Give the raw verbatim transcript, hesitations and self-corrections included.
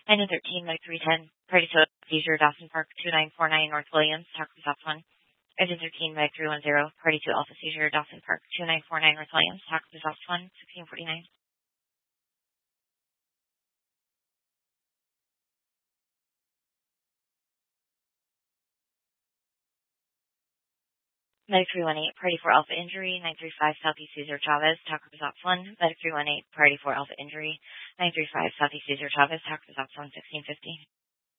nine thirteen, Medic three ten, Party to Seizure, Dawson Park, two nine four nine, North Williams, Taco South one. nine thirteen, Medic three one zero, Party to Alpha Seizure, Dawson Park, two nine four nine, North Williams, Taco South one, sixteen forty-nine. Medic three one eight, Party four Alpha Injury, nine three five, Southeast Cesar Chavez, Taco South one. Medic three one eight, Party four Alpha Injury, nine three five, Southeast Cesar Chavez, Taco South one, sixteen fifty.